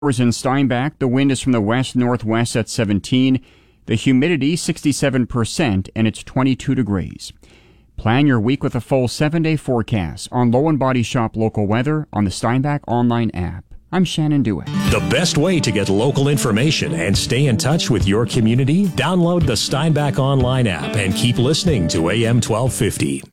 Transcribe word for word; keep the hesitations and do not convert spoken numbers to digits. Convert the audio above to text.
In Steinbach, the wind is from the west-northwest at seventeen. The humidity, sixty-seven percent, and it's twenty-two degrees. Plan your week with a full seven-day forecast on Low and Body Shop local weather on the Steinbach online app. I'm Shannon Dewitt. The best way to get local information and stay in touch with your community? Download the Steinbach online app and keep listening to A M twelve fifty.